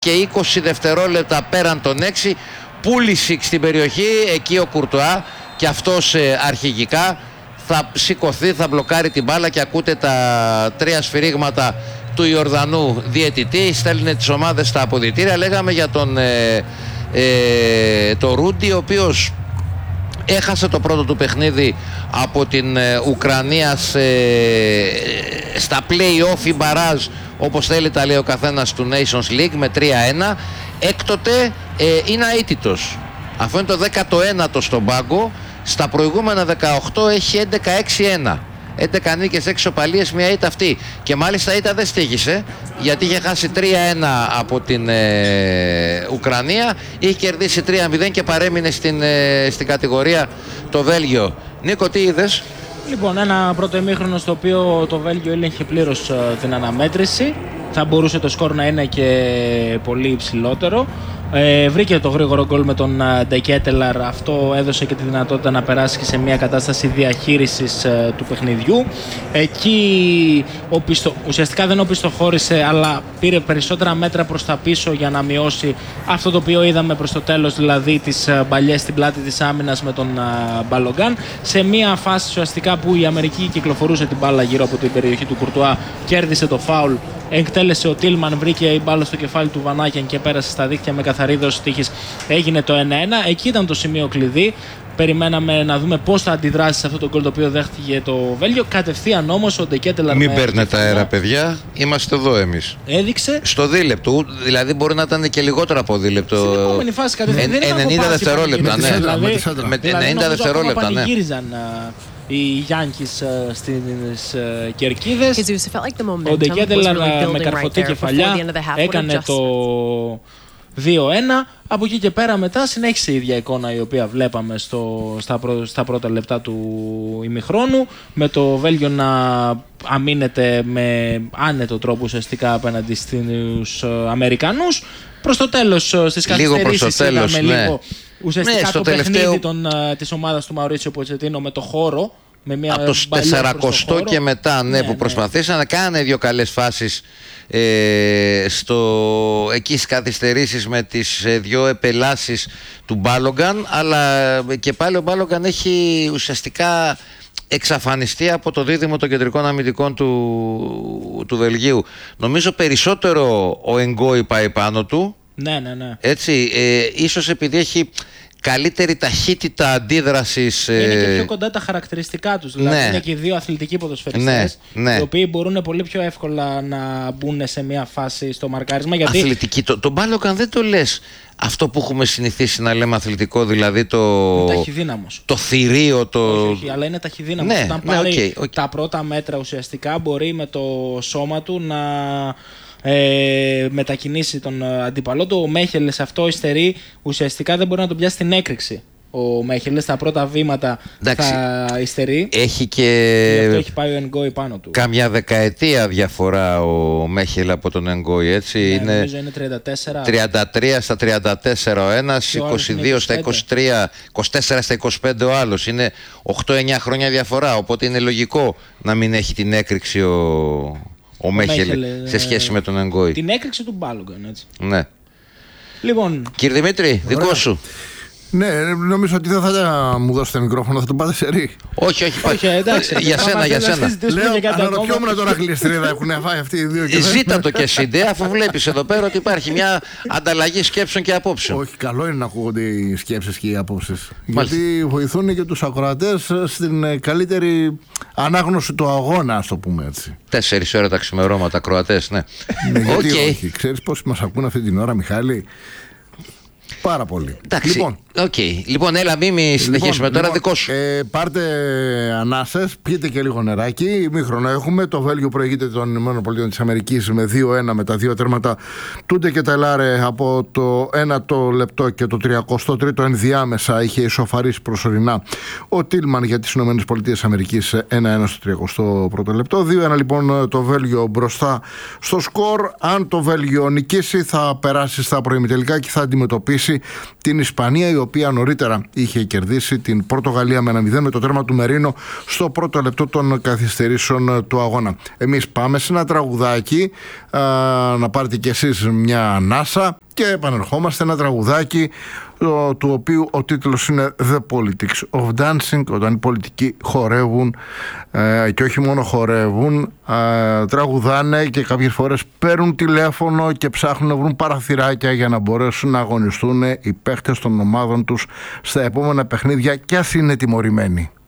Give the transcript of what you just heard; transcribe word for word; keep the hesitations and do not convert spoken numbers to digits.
και είκοσι δευτερόλεπτα πέραν των έξι. Πούλησικ στην περιοχή, εκεί ο Κουρτουά και αυτός ε, αρχηγικά θα σηκωθεί, θα μπλοκάρει την μπάλα και ακούτε τα τρία σφυρίγματα του Ιορδανού διαιτητή. Στέλνει τις ομάδες στα αποδυτήρια. Λέγαμε για τον ε, ε, το Ρούντι, ο οποίος έχασε το πρώτο του παιχνίδι από την ε, Ουκρανία σε, στα play-off ή μπαράζ, όπως θέλει τα λέει ο καθένας, του Nations League με τρία ένα. Έκτοτε ε, είναι αίτητος. Αυτό είναι το δέκατο ένατο στον πάγκο. Στα προηγούμενα δεκαοκτώ έχει έντεκα έξι ένα. έντεκα νίκες, έξι ισοπαλίες, μια ήττα αυτή. Και μάλιστα ήττα δεν στοίχησε, γιατί είχε χάσει τρία ένα από την ε, Ουκρανία. Είχε κερδίσει τρία μηδέν και παρέμεινε στην, ε, στην κατηγορία το Βέλγιο. Νίκο, τι είδες? Λοιπόν, ένα πρώτο ημίχρονο στο οποίο το Βέλγιο έλεγχε πλήρως uh, την αναμέτρηση. Θα μπορούσε το σκορ να είναι και πολύ υψηλότερο. Ε, βρήκε το γρήγορο γκολ με τον Ντε Κέτελαρ. Αυτό έδωσε και τη δυνατότητα να περάσει και σε μια κατάσταση διαχείρισης ε, του παιχνιδιού. Εκεί οπισθο... ουσιαστικά δεν οπισθοχώρησε, αλλά πήρε περισσότερα μέτρα προς τα πίσω για να μειώσει αυτό το οποίο είδαμε προς το τέλος, δηλαδή τις μπαλιές στην πλάτη της άμυνας με τον uh, Μπαλογκάν. Σε μια φάση ουσιαστικά που η Αμερική κυκλοφορούσε την μπάλα γύρω από την περιοχή του Κουρτουά, κέρδισε το φάουλ. Εκτέλεσε ο Τίλμαν, βρήκε η μπάλα στο κεφάλι του Βανάκιαν και πέρασε στα δίχτυα με καθαρή δόση τύχης. Έγινε το ένα ένα. Εκεί ήταν το σημείο κλειδί. Περιμέναμε να δούμε πώς θα αντιδράσει σε αυτό το γκολ το οποίο δέχτηκε το Βέλγιο. Κατευθείαν όμως ο Ντε Κέτελαρ. Μην παίρνετε αέρα, παιδιά. Είμαστε εδώ εμείς. Έδειξε. Στο δίλεπτο. Δηλαδή μπορεί να ήταν και λιγότερο από δίλεπτο. Στην επόμενη φάση κατευθείαν. ενενήντα δευτερόλεπτα, ναι. Με ενενήντα δευτερόλεπτα, ναι. Οι Γιάνκης uh, στις uh, κερκίδες. Ο Ντε Κέτελαρ με καρφωτή κεφαλιά έκανε το δύο ένα. Από εκεί και πέρα μετά συνέχισε η ίδια εικόνα η οποία βλέπαμε στο, στα, πρω, στα πρώτα λεπτά του ημιχρόνου, με το Βέλγιο να αμήνεται με άνετο τρόπο ουσιαστικά απέναντι στους Αμερικανούς. Προς το τέλος, στις καθυστερήσεις είδαμε ναι. λίγο ουσιαστικά ναι, το τελευταίο... παιχνίδι των, της ομάδας του Μαουρίτσιο Ποτσετίνο με το χώρο. Με μια από το τεσσαρακοστό και μετά, ναι, ναι, που προσπαθήσαν να κάνουν δύο καλές φάσεις ε, στο, εκεί στις καθυστερήσεις με τις ε, δύο επελάσεις του Μπάλογκαν, αλλά και πάλι ο Μπάλογκαν έχει ουσιαστικά εξαφανιστεί από το δίδυμο των κεντρικών αμυντικών του, του Βελγίου. Νομίζω περισσότερο ο Εγκόι πάει πάνω του. Ναι, ναι, ναι. Έτσι, ε, ίσως επειδή έχει καλύτερη ταχύτητα αντίδρασης. Είναι και πιο κοντά τα χαρακτηριστικά τους. Δηλαδή ναι. είναι και οι δύο αθλητικοί ποδοσφαιριστές, ναι, ναι. οι οποίοι μπορούν πολύ πιο εύκολα να μπουν σε μια φάση στο μαρκάρισμα. Γιατί... Αθλητική. Το, το Μπάλογκαν δεν το λες αυτό που έχουμε συνηθίσει να λέμε αθλητικό, δηλαδή το. Είναι ταχυδύναμος. Το θηρίο, το. Όχι, όχι, αλλά είναι ταχυδύναμος. Ναι, Όταν ναι, πάρει okay, okay. τα πρώτα μέτρα ουσιαστικά μπορεί με το σώμα του να. Ε, μετακινήσει τον αντίπαλό του. Ο Μέχελε σε αυτό υστερεί, ουσιαστικά δεν μπορεί να τον πιάσει στην έκρηξη. Ο Μέχελε στα πρώτα βήματα εντάξει, θα υστερεί. Έχει και. Γι' αυτό έχει πάει ο Εγκόι πάνω του. Κάμια δεκαετία διαφορά ο Μέχελε από τον Εγκόι, έτσι. Ναι, είναι νομίζω είναι τριάντα τέσσερα. τριάντα τρία στα τριάντα τέσσερα ο ένας, είκοσι δύο στα είκοσι τρία, είκοσι τέσσερα στα είκοσι πέντε ο άλλος. Είναι οκτώ εννιά χρόνια διαφορά. Οπότε είναι λογικό να μην έχει την έκρηξη ο. Ο Μέχελε σε σχέση με τον Εγκόι. Την έκρηξη του Μπάλογκαν, έτσι. Ναι. Λοιπόν. Κύριε Δημήτρη, δικό ωραία. Σου. Ναι, νομίζω ότι δεν θα μου δώσετε μικρόφωνο, θα τον πάτε σε ρί. Όχι, όχι, όχι. εντάξει, για σένα, για σένα. Λέω, αναρωτιόμουν τώρα γλιστρίδα έχουν φάει αυτοί οι δύο. Ζήτα το και εσύ, αφού βλέπεις εδώ πέρα ότι υπάρχει μια ανταλλαγή σκέψεων και απόψεων. Όχι, καλό είναι να ακούγονται οι σκέψεις και οι απόψεις. Γιατί βοηθούν και τους ακροατές στην καλύτερη ανάγνωση του αγώνα, ας το πούμε έτσι. Τέσσερις ώρα τα ξημερώματα, ακροατές, ναι. Γιατί όχι, ξέρεις πόσοι μας ακούν αυτή την ώρα, Μιχάλη? Πάρα πολύ. Εντάξει, λοιπόν, okay. λοιπόν, έλα, μην μη συνεχίσουμε λοιπόν, τώρα, λοιπόν, δικό σου. Ε, πάρτε ανάσες, πιείτε και λίγο νεράκι. Ημίχρονο έχουμε. Το Βέλγιο προηγείται των ΗΠΑ με δύο ένα με τα δύο τέρματα του Ντε Κέτελαρ από το ένατο λεπτό και το τριακοστό τρίτο ενδιάμεσα. Είχε ισοφαρίσει προσωρινά ο Τίλμαν για τις ΗΠΑ ένα ένα στο τριακοστό πρώτο λεπτό. δύο ένα λοιπόν το Βέλγιο μπροστά στο σκορ. Αν το Βέλγιο νικήσει, θα περάσει στα προημιτελικά και θα αντιμετωπίσει νικήσει την Ισπανία, η οποία νωρίτερα είχε κερδίσει την Πορτογαλία με ένα μηδέν με το τέρμα του Μερίνο στο πρώτο λεπτό των καθυστερήσεων του αγώνα. Εμείς πάμε σε ένα τραγουδάκι, α, να πάρετε κι εσείς μια ανάσα και επανερχόμαστε. Ένα τραγουδάκι το, του οποίου ο τίτλος είναι The Politics of Dancing, όταν οι πολιτικοί χορεύουν ε, και όχι μόνο χορεύουν, ε, τραγουδάνε και κάποιες φορές παίρνουν τηλέφωνο και ψάχνουν να βρουν παραθυράκια για να μπορέσουν να αγωνιστούν οι παίχτες των ομάδων τους στα επόμενα παιχνίδια, και ας είναι τιμωρημένοι.